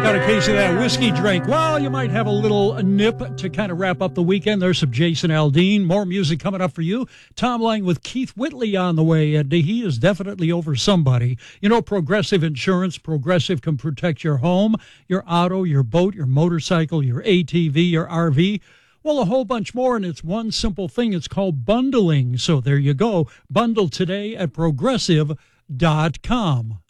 Got a case of that whiskey drink. Well, you might have a little nip to kind of wrap up the weekend. There's some Jason Aldean. More music coming up for you. Tom Lang with Keith Whitley on the way. And he is definitely over somebody. You know, Progressive Insurance. Progressive can protect your home, your auto, your boat, your motorcycle, your ATV, your RV. Well, a whole bunch more, and it's one simple thing. It's called bundling. So there you go. Bundle today at Progressive.com.